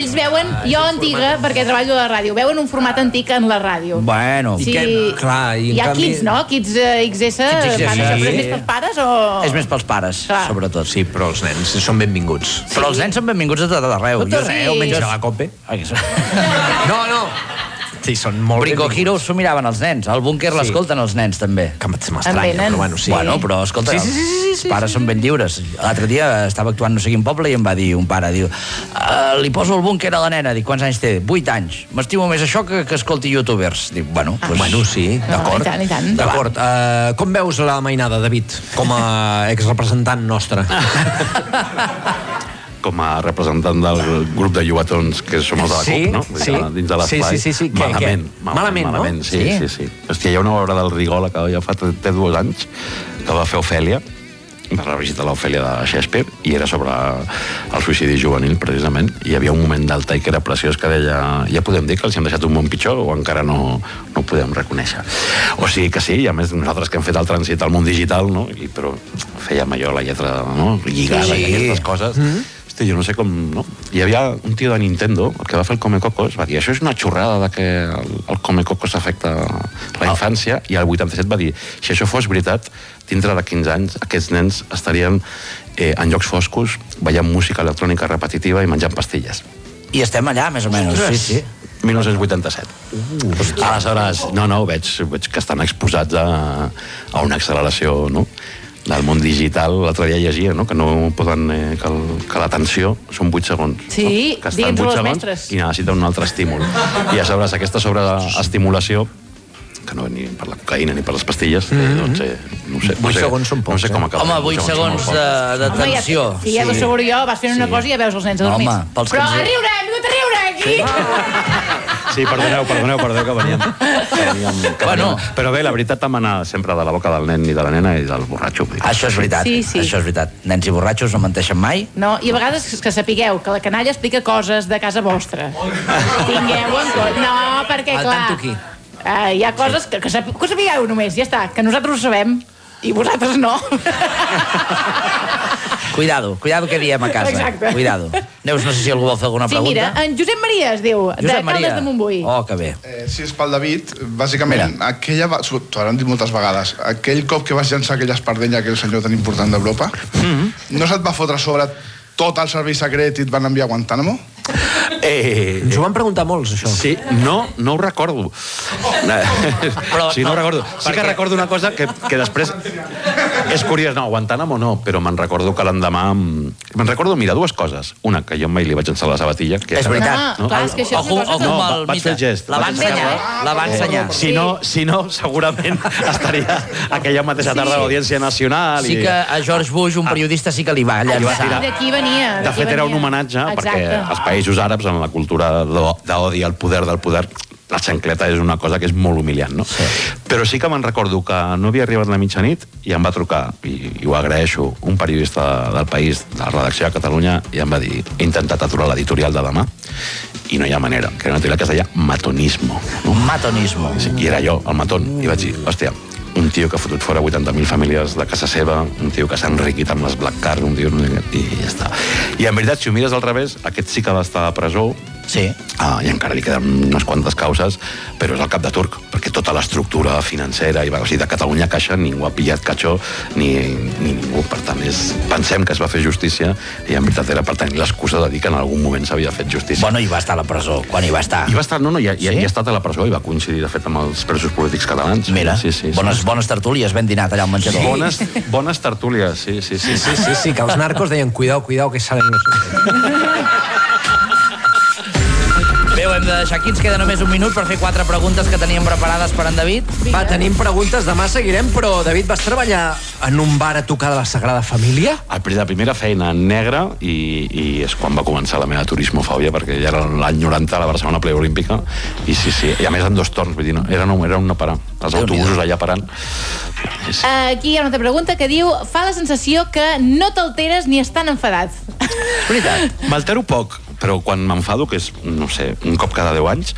ells veuen, jo antiga, perquè treballo a la ràdio, veuen un format antic en la ràdio. Bueno, sí. Clar, hi ha Kids, no? Kids XS, fan això, però és més pels pares o...? És més pels pares, sobretot. Sí, però els nens són benvinguts. Però els nens són benvinguts a tot arreu. Tot arreu, menys a la COPE. No. Sí, són molt Brico Hero s'ho miraven els nens. Al búnquer l'escolten els nens, també. Que m'estranya, però bueno, sí. Bueno, però escolta, els pares són ben lliures. L'altre dia estava actuant no sé quin poble i em va dir un pare, diu, li poso el búnquer a la nena. Dic, quants anys té? 8 anys. M'estimo més això que escolti youtubers. Dic, bueno, sí, d'acord. I tant. D'acord. Com veus la mainada, David, com a exrepresentant nostre? Com a representant del grup de llobatons que som els de la CUP, no? Sí. Dins de l'esplai. Sí. Malament, no? Sí. Hòstia, hi ha una obra del Rigola que ja fa 2 anys que va fer Ofèlia, va revisitar l'Ofèlia de Shakespeare i era sobre el suïcidi juvenil, precisament, i hi havia un moment del tall que era preciós que deia, ja podem dir que els hem deixat un món pitjor o encara no ho podem reconèixer. O sigui que sí, i a més nosaltres que hem fet el trànsit al món digital, no? Però fèiem allò, la lletra, no? Lligada i aquestes coses. Jo no sé com... No? Hi havia un tio de Nintendo, el que va fer el Come Cocos, va dir, això és una xorrada de que el Come Cocos afecta la infància, i el 87 va dir, si això fos veritat, dintre de 15 anys aquests nens estarien en llocs foscos, veient música electrònica repetitiva i menjant pastilles. I estem allà, més o menys. Sí. 1987. Aleshores, veig que estan exposats a una acceleració, no?, del món digital. L'altre dia llegia, no?, que no poden... que l'atenció són 8 segons. Sí, no? Que estan 8 segons i necessiten un altre estímul. I a sobre aquesta sobreestimulació, que no ni per la cocaïna ni per les pastilles, doncs, no sé. 8 segons són pocs. No sé com acaba. Home, 8 segons de tensió. Sí, ja t'ho asseguro jo, vas fent una cosa i ja veus els nens adormits. Però a riure, hem vingut a riure, aquí! Sí, perdoneu que veníem. Bueno, però bé, la veritat emana sempre de la boca del nen i de la nena i del borratxo. Això és veritat, això és veritat. Nens i borratxos no menteixen mai. No, i a vegades que sapigueu que la canalla explica coses de casa vostra. Tingueu en compte. No, perquè clar... Hi ha coses que sapigueu només, ja està, que nosaltres ho sabem i vosaltres no. Cuidado que diem a casa. Exacte. Cuidado. Neus, no sé si algú vol fer alguna pregunta. Sí, mira, en Josep Maria es diu, de Caldes de Montbui. Oh, que bé. Si és pel David, bàsicament, t'ho han dit moltes vegades, aquell cop que vas llançar aquella espardenya, aquell senyor tan important d'Europa, no se't va fotre sobre tot el servei secret i et van enviar a Guantánamo? Ens ho van preguntar molts, això. Sí, no ho recordo. Sí, no ho recordo. Sí que recordo una cosa que després... És curiós, no, Guantánamo no, però me'n recordo que l'endemà... Me'n recordo, mira, 2 coses. Una, que jo mai li vaig llançar la sabatilla. És veritat. Clar, és que això és una cosa... No, vaig fer el gest. La va ensenyar. Si no, segurament estaria aquella mateixa tarda a l'Audiència Nacional. Sí que a George Bush, un periodista, sí que li va llançar. D'aquí venia. De fet, era un homenatge, perquè els països àrabs, en la cultura d'odi al poder del poder, la xancleta és una cosa que és molt humiliant, no? Sí. Però sí que me'n recordo que no havia arribat la mitjanit i em va trucar, i ho agraeixo, un periodista del País, de la redacció de Catalunya, i em va dir, he intentat aturar l'editorial de demà i no hi ha manera, que era una editorial que es deia Matonismo. No? Matonismo. Sí, i era jo, el matón, i vaig dir, hòstia, un tio que ha fotut fora 80.000 famílies de casa seva, un tio que s'ha enriquit amb les Black Card, un tio... i ja està. I en veritat, si ho mires al revés, aquest sí que va estar a presó. Sí. I encara li queden unes quantes causes, però és el cap de turc, perquè tota l'estructura financera, o sigui, de Catalunya Caixa, ningú ha pillat catxó, ni ningú. Per tant, pensem que es va fer justícia, i en veritat era per tenir l'excusa de dir que en algun moment s'havia fet justícia. Bueno, i va estar a la presó, quan hi va estar. I va estar, ja ha estat a la presó, i va coincidir, de fet, amb els presos polítics catalans. Mira, bones tertúlies, ben dinat allà al menjador. Bones tertúlies, sí. Sí, que els narcos deien, cuidao, que salen los... Bé, ho hem de deixar aquí, ens queda només un minut per fer 4 preguntes que teníem preparades per en David. Va, tenim preguntes, demà seguirem, però David, vas treballar en un bar a tocar de la Sagrada Família? La primera feina negra, i és quan va començar la meva turismofòbia, perquè ja era l'any 90 a la Barcelona Preolímpica, i sí, i a més en 2 torns, vull dir, era un no parar, els autobusos allà parant. Aquí hi ha una altra pregunta que diu, fa la sensació que no t'alteres ni estan enfadat. Veritat. M'altero poc, però quan m'enfado, que és, no sé, un cop cada 10 anys,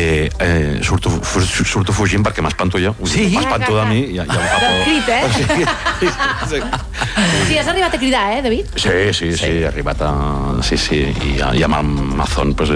surto fugint perquè m'espanto jo. Sí? M'espanto de mi i em fa por. Del crit, Sí, has arribat a cridar, David? Sí, he arribat a... Sí, i amb el Mazón,